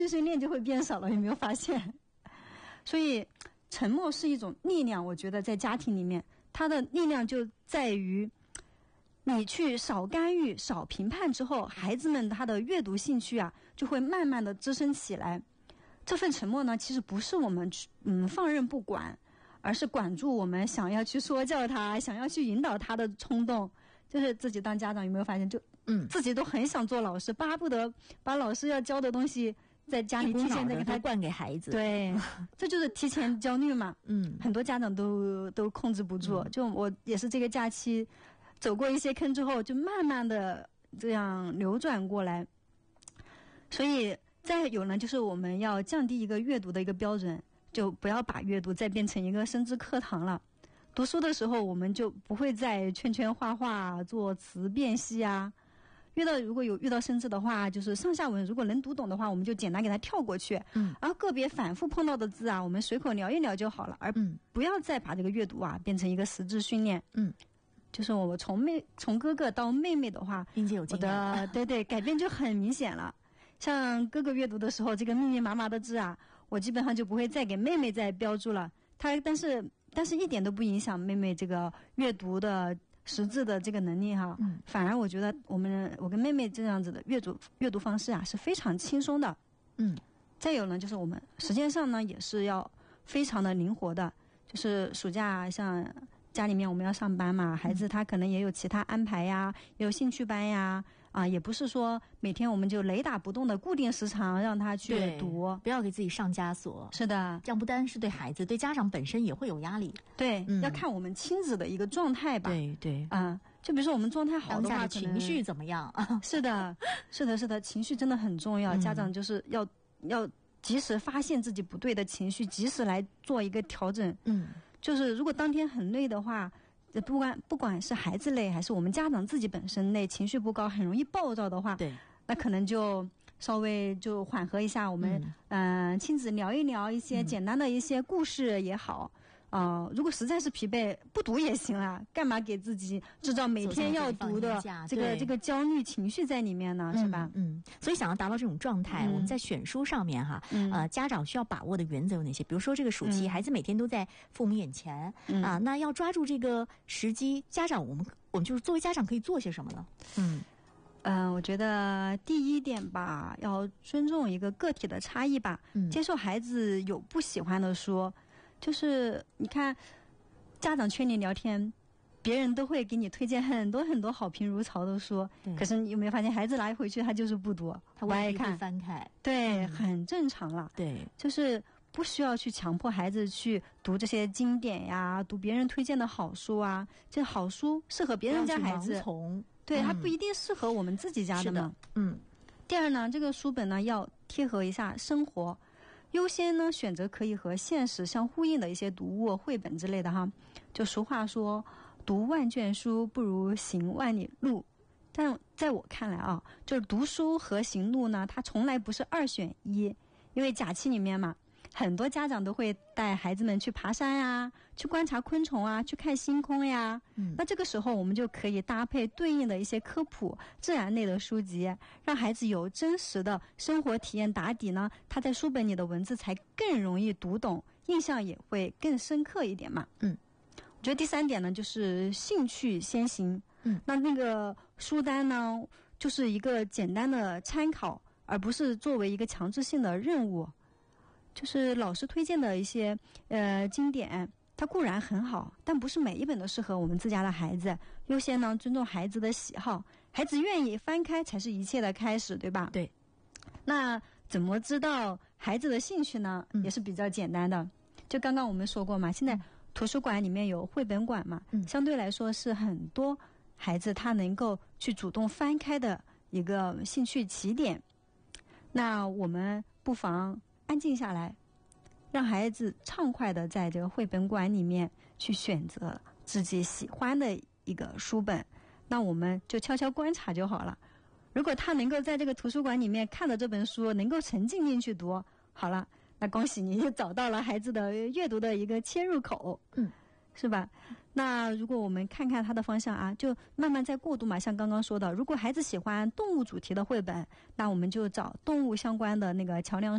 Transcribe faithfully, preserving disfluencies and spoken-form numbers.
碎碎念就会变少了，有没有发现？所以沉默是一种力量，我觉得在家庭里面它的力量就在于你去少干预少评判之后，孩子们他的阅读兴趣啊就会慢慢的滋生起来。这份沉默呢其实不是我们嗯放任不管，而是管住我们想要去说教他想要去引导他的冲动。就是自己当家长有没有发现，就嗯自己都很想做老师，巴不得把老师要教的东西在家里提前再给他灌给孩子。 对，这就是提前焦虑嘛。 嗯， 很多家长都都控制不住、嗯、就我也是这个假期走过一些坑之后，就慢慢的这样流转过来。所以再有呢，就是我们要降低一个阅读的一个标准，就不要把阅读再变成一个生字课堂了。读书的时候我们就不会再圈圈画画做词辨析啊，遇到如果有遇到生字的话，就是上下文如果能读懂的话，我们就简单给它跳过去。嗯，然后个别反复碰到的字啊，我们随口聊一聊就好了，而不要再把这个阅读啊变成一个实质训练。嗯，就是我从妹从哥哥到妹妹的话， 并且有经验， 我的对对改变就很明显了。像哥哥阅读的时候，这个密密麻麻的字啊，我基本上就不会再给妹妹再标注了。他但是但是一点都不影响妹妹这个阅读的识字的这个能力哈。嗯，反而我觉得我们我跟妹妹这样子的阅读阅读方式啊是非常轻松的。嗯，再有呢，就是我们时间上呢也是要非常的灵活的，就是暑假像家里面我们要上班嘛，孩子他可能也有其他安排呀，也有兴趣班呀，啊，也不是说每天我们就雷打不动的固定时长让他去读， 不要给自己上枷锁。 是的， 这样不单是对孩子，对家长本身也会有压力。 对，嗯、要看我们亲子的一个状态吧。 对对， 啊、嗯，就比如说我们状态好的话， 当下的情绪怎么样？ 是的，是的，是的，情绪真的很重要。嗯、家长就是要要及时发现自己不对的情绪，及时来做一个调整。嗯。就是如果当天很累的话，不管不管是孩子累还是我们家长自己本身累，情绪不高很容易暴躁的话，对，那可能就稍微就缓和一下，我们嗯、呃、亲子聊一聊一些简单的一些故事也好。啊、呃，如果实在是疲惫，不读也行啊，干嘛给自己制造每天要读的这个这个焦虑情绪在里面呢？是吧？ 嗯，所以想要达到这种状态，嗯、我们在选书上面哈，嗯、呃，家长需要把握的原则有哪些？比如说这个暑期，嗯、孩子每天都在父母眼前、嗯、啊，那要抓住这个时机，家长我们我们就是作为家长可以做些什么呢？嗯。 嗯、呃，我觉得第一点吧，要尊重一个个体的差异吧，嗯、接受孩子有不喜欢的书。就是你看家长圈里聊天，别人都会给你推荐很多很多好评如潮的书，可是你有没有发现孩子拿回去他就是不读，他不爱看， 翻开， 对、嗯、很正常了。对，就是不需要去强迫孩子去读这些经典呀，读别人推荐的好书啊，这好书适合别人家孩子，对、嗯、它不一定适合我们自己家的嘛。嗯。第二呢，这个书本呢要贴合一下生活，优先呢选择可以和现实相呼应的一些读物、绘本之类的哈。就俗话说，读万卷书不如行万里路。但在我看来啊，就是读书和行路呢，它从来不是二选一。因为假期里面嘛，很多家长都会带孩子们去爬山呀，去观察昆虫啊，去看星空呀。嗯，那这个时候我们就可以搭配对应的一些科普、自然类的书籍，让孩子有真实的生活体验打底呢，他在书本里的文字才更容易读懂，印象也会更深刻一点嘛。嗯，我觉得第三点呢，就是兴趣先行。嗯，那那个书单呢，就是一个简单的参考，而不是作为一个强制性的任务。就是老师推荐的一些呃经典，它固然很好，但不是每一本都适合我们自家的孩子。优先呢尊重孩子的喜好，孩子愿意翻开才是一切的开始，对吧？对。那怎么知道孩子的兴趣呢？嗯、也是比较简单的。就刚刚我们说过嘛，现在图书馆里面有绘本馆嘛，嗯、相对来说是很多孩子他能够去主动翻开的一个兴趣起点。那我们不妨安静下来，让孩子畅快的在这个绘本馆里面去选择自己喜欢的一个书本，那我们就悄悄观察就好了。如果他能够在这个图书馆里面看到这本书，能够沉浸进去读，好了，那恭喜你就找到了孩子的阅读的一个切入口，嗯，是吧？那如果我们看看他的方向啊，就慢慢在过渡嘛。像刚刚说的，如果孩子喜欢动物主题的绘本，那我们就找动物相关的那个桥梁